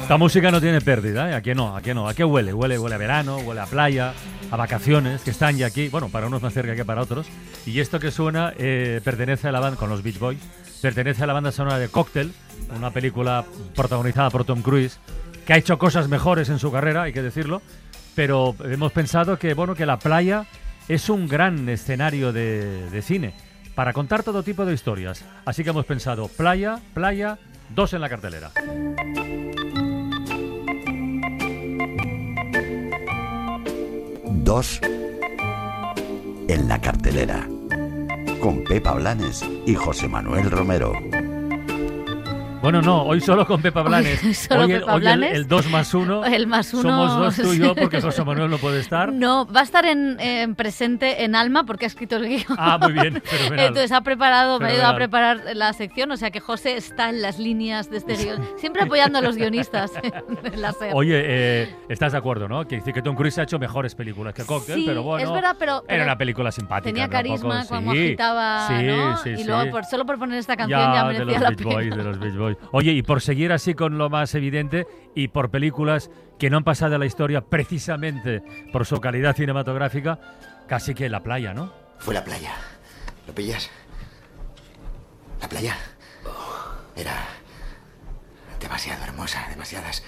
Esta música no tiene pérdida, ¿eh? ¿A qué no? ¿A qué no? ¿A qué huele? Huele a verano, huele a playa, a vacaciones, que están ya aquí. Bueno, para unos más cerca que para otros. Y esto que suena pertenece a la banda, con los Beach Boys, pertenece a la banda sonora de Cocktail, una película protagonizada por Tom Cruise, que ha hecho cosas mejores en su carrera, hay que decirlo, pero hemos pensado que, bueno, que la playa es un gran escenario de cine para contar todo tipo de historias. Así que hemos pensado, playa, 2 en la cartelera. Dos en la cartelera, con Pepa Blanes y José Manuel Romero. Bueno, no, hoy solo con Pepa Blanes. Hoy el 2 más 1. El más 1. Somos dos, tú y sí. yo, porque José Manuel no puede estar. No, va a estar en presente en alma porque ha escrito el guión. Ah, muy bien, fenomenal. Entonces me ha ayudado a preparar la sección, o sea que José está en las líneas de este guión, siempre apoyando a los guionistas en la SER. Oye, estás de acuerdo, ¿no? Que dice que Tom Cruise ha hecho mejores películas que Cocktail, sí, pero bueno, es verdad, pero era una película simpática. Tenía carisma, tampoco, como agitaba, ¿no? Y luego solo por poner esta canción ya merecía la pena. De los Beach Boys. Oye, y por seguir así con lo más evidente, y por películas que no han pasado a la historia precisamente por su calidad cinematográfica, casi que la playa, ¿no? Fue la playa. ¿Lo pillas? La playa era demasiado hermosa, demasiadas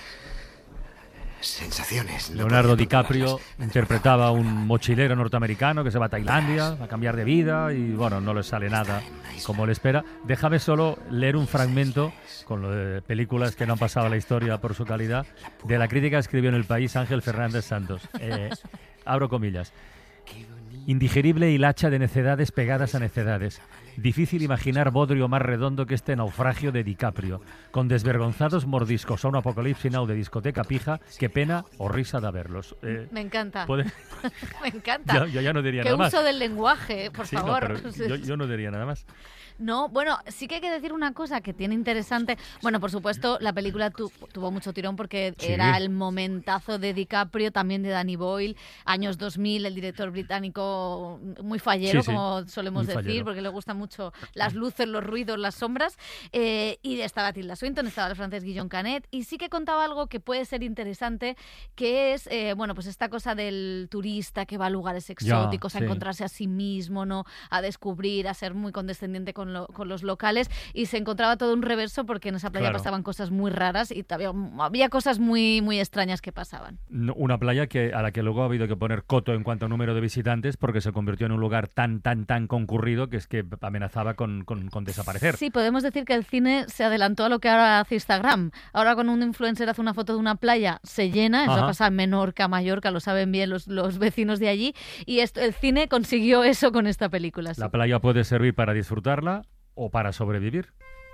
sensaciones. Leonardo DiCaprio interpretaba a un mochilero norteamericano que se va a Tailandia a cambiar de vida y, bueno, no le sale nada como le espera. Déjame solo leer un fragmento con lo de películas que no han pasado a la historia por su calidad, de la crítica que escribió en El País Ángel Fernández Santos. Abro comillas. Indigerible hilacha de necedades pegadas a necedades. Difícil imaginar bodrio más redondo que este naufragio de DiCaprio, con desvergonzados mordiscos a un apocalipsis now de discoteca pija, qué pena o risa de verlos. Me encanta. Me Yo encanta. ya no diría Qué nada más. uso del lenguaje, por favor. No, pero yo no diría nada más. No, bueno, sí que hay que decir una cosa que tiene interesante. Bueno, por supuesto, la película tuvo mucho tirón porque era el momentazo de DiCaprio, también de Danny Boyle, años 2000, el director británico muy fallero, como solemos decir, fallero, porque le gustan mucho las luces, los ruidos, las sombras. Y estaba Tilda Swinton, estaba el francés Guillaume Canet, y sí que contaba algo que puede ser interesante, que es, bueno, pues esta cosa del turista que va a lugares exóticos, a encontrarse a sí mismo, ¿no? A descubrir, a ser muy condescendiente con los locales, y se encontraba todo un reverso porque en esa playa pasaban cosas muy raras y había cosas muy, muy extrañas que pasaban. Una playa a la que luego ha habido que poner coto en cuanto a número de visitantes porque se convirtió en un lugar tan concurrido que es que amenazaba con desaparecer. Sí, podemos decir que el cine se adelantó a lo que ahora hace Instagram. Ahora cuando un influencer hace una foto de una playa se llena, eso pasa en Menorca, Mallorca, lo saben bien los vecinos de allí, y el cine consiguió eso con esta película. Sí. La playa puede servir para disfrutarla o para sobrevivir.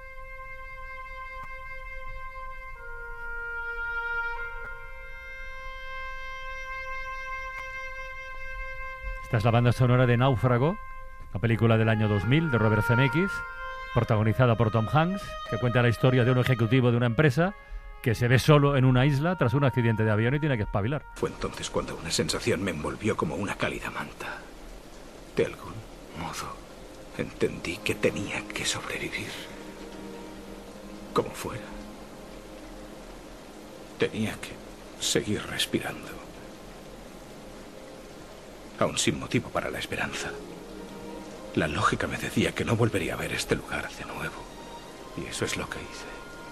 Esta es la banda sonora de Náufrago, la película del año 2000 de Robert Zemeckis, protagonizada por Tom Hanks, que cuenta la historia de un ejecutivo de una empresa que se ve solo en una isla tras un accidente de avión y tiene que espabilar. Fue entonces cuando una sensación me envolvió como una cálida manta. De algún modo entendí que tenía que sobrevivir. Como fuera. Tenía que seguir respirando. Aún sin motivo para la esperanza. La lógica me decía que no volvería a ver este lugar de nuevo. Y eso es lo que hice.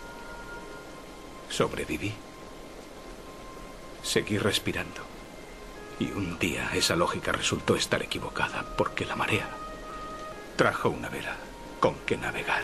Sobreviví. Seguí respirando. Y un día esa lógica resultó estar equivocada porque la marea trajo una vela con que navegar.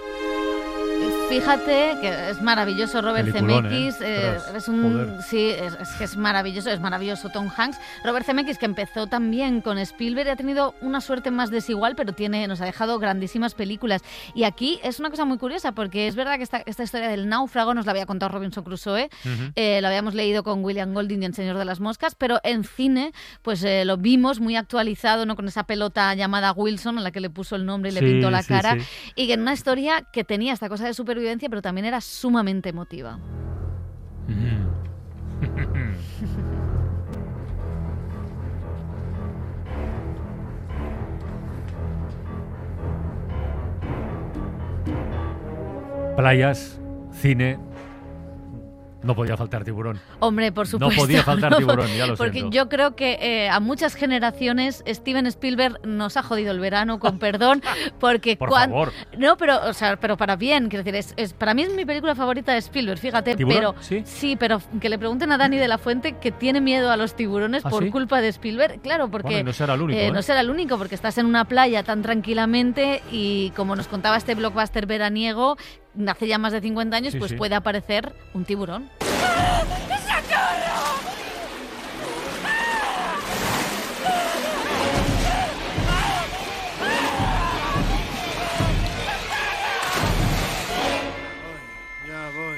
Fíjate que es maravilloso Robert Zemeckis, es que es maravilloso Tom Hanks. Robert Zemeckis, que empezó también con Spielberg, ha tenido una suerte más desigual, pero nos ha dejado grandísimas películas. Y aquí es una cosa muy curiosa, porque es verdad que esta historia del náufrago nos la había contado Robinson Crusoe, lo habíamos leído con William Golding y El Señor de las Moscas, pero en cine pues lo vimos muy actualizado, ¿no? Con esa pelota llamada Wilson, a la que le puso el nombre y le pintó la cara, y que en una historia que tenía esta cosa de supervivencia, pero también era sumamente emotiva. Playas, cine, No podía faltar tiburón. Hombre, por supuesto. No podía faltar tiburón, ya lo porque siento. yo creo que a muchas generaciones Steven Spielberg nos ha jodido el verano, con perdón, porque Por favor. No, pero para bien, quiero decir, para mí es mi película favorita de Spielberg, fíjate, ¿Tiburón? pero ¿Sí? pero que le pregunten a Dani de la Fuente, que tiene miedo a los tiburones ¿Ah, por sí? culpa de Spielberg, claro, porque Bueno, y no será el único, ¿eh? no será el único, porque estás en una playa tan tranquilamente y como nos contaba este blockbuster veraniego, hace ya más de 50 años, Sí, pues sí. puede aparecer un tiburón. Ya voy.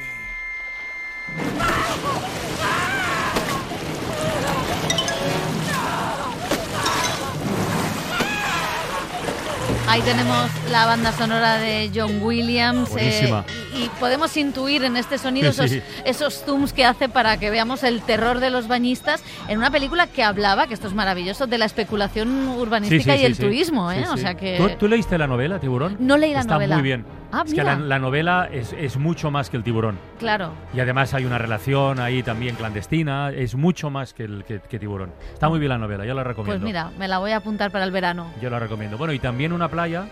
Ahí tenemos la banda sonora de John Williams Buenísima. y podemos intuir en este sonido Sí. esos zooms que hace para que veamos el terror de los bañistas en una película que hablaba, que esto es maravilloso, de la especulación urbanística y el turismo, ¿eh? Sí, O sí. sea que... ¿Tú leíste la novela, Tiburón? No leí la Está novela. muy bien. Ah, es que mira. la novela es mucho más que el tiburón. Claro. Y además hay una relación ahí también clandestina, es mucho más que Tiburón. Está muy bien la novela, yo la recomiendo. Pues mira, me la voy a apuntar para el verano. Yo la recomiendo. Bueno, y también una playa.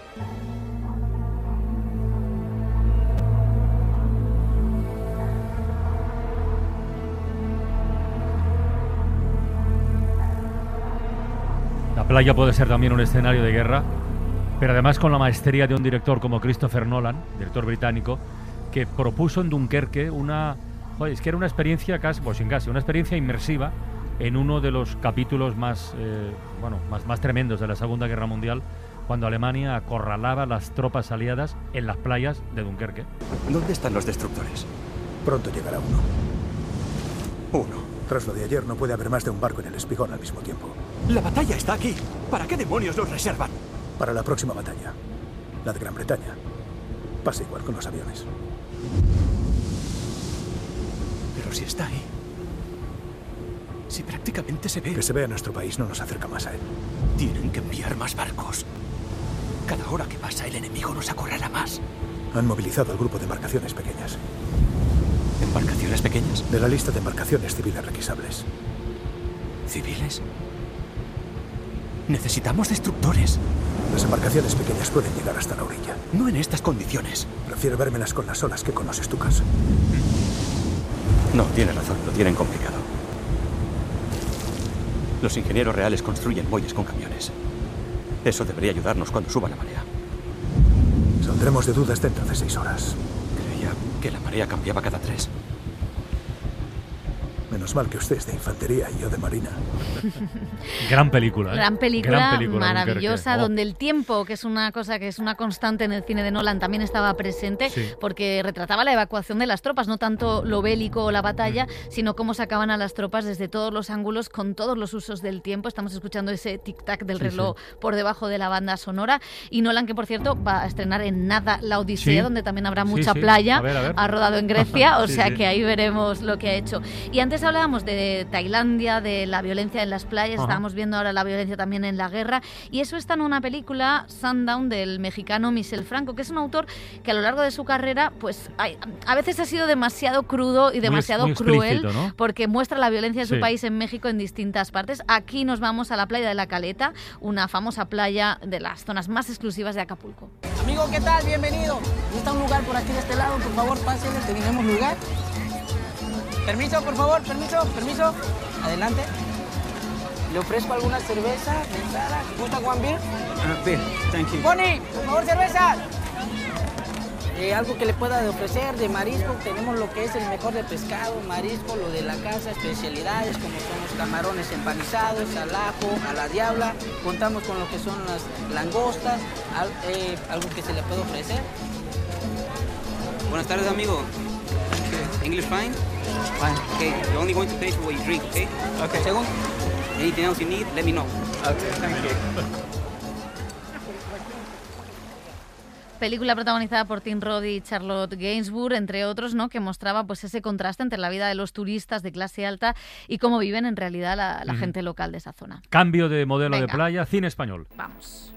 La playa puede ser también un escenario de guerra, pero además con la maestría de un director como Christopher Nolan, director británico, que propuso en Dunkerque es que era una experiencia una experiencia inmersiva en uno de los capítulos más tremendos de la Segunda Guerra Mundial, cuando Alemania acorralaba las tropas aliadas en las playas de Dunkerque. ¿Dónde están los destructores? Pronto llegará uno. Uno. Tras lo de ayer, no puede haber más de un barco en el espigón al mismo tiempo. La batalla está aquí. ¿Para qué demonios los reservan? Para la próxima batalla, la de Gran Bretaña, pasa igual con los aviones. Pero si está ahí. Si prácticamente se ve. Que se vea nuestro país no nos acerca más a él. Tienen que enviar más barcos. Cada hora que pasa, el enemigo nos acorrala más. Han movilizado al grupo de embarcaciones pequeñas. ¿Embarcaciones pequeñas? De la lista de embarcaciones civiles requisables. ¿Civiles? Necesitamos destructores. Las embarcaciones pequeñas pueden llegar hasta la orilla. No en estas condiciones. Prefiero vérmelas con las olas que con los estucas. No, tiene razón, lo tienen complicado. Los ingenieros reales construyen muelles con camiones. Eso debería ayudarnos cuando suba la marea. Saldremos de dudas dentro de 6 horas. Creía que la marea cambiaba cada 3. Menos mal que usted es de infantería y yo de marina. Gran película, ¿eh? Gran película maravillosa, Dunkerque. donde el tiempo, que es una cosa que es una constante en el cine de Nolan, también estaba presente, Sí. porque retrataba la evacuación de las tropas, no tanto lo bélico o la batalla, sino cómo sacaban a las tropas desde todos los ángulos, con todos los usos del tiempo. Estamos escuchando ese tic-tac del reloj por debajo de la banda sonora. Y Nolan, que por cierto va a estrenar en nada La Odisea, Sí. donde también habrá Sí, mucha sí. playa. A ver. Ha rodado en Grecia, o Sí, sea sí. que ahí veremos lo que ha hecho. Y antes hablábamos de Tailandia, de la violencia en las playas, Ajá. estábamos viendo ahora la violencia también en la guerra, y eso está en una película, Sundown, del mexicano Michel Franco, que es un autor que a lo largo de su carrera, pues a veces ha sido demasiado crudo y demasiado muy cruel, explícito, ¿no? porque muestra la violencia de su Sí. país en México en distintas partes. Aquí nos vamos a la playa de La Caleta, una famosa playa de las zonas más exclusivas de Acapulco. Amigo, ¿qué tal? Bienvenido. ¿Gusta un lugar por aquí de este lado? Por favor, pásenle, tenemos lugar. Permiso, por favor, permiso. Adelante. Le ofrezco alguna cerveza, entrada. ¿Gusta one beer? Beer, thank you. Bonnie, por favor, cerveza. Algo que le pueda ofrecer de marisco, tenemos lo que es el mejor de pescado, marisco, lo de la casa, especialidades como son los camarones empanizados, al ajo, a la diabla. Contamos con lo que son las langostas, algo que se le puede ofrecer. Buenas tardes, amigo. English fine? Fine. Okay, you're only going to pay for what you drink, okay? Okay. Segundo. Anything else you need, let me know. Okay, thank you. Película protagonizada por Tim Roth y Charlotte Gainsbourg, entre otros, ¿no? Que mostraba pues ese contraste entre la vida de los turistas de clase alta y cómo viven en realidad la gente local de esa zona. Cambio de modelo de Venga. playa, cine español. Vamos.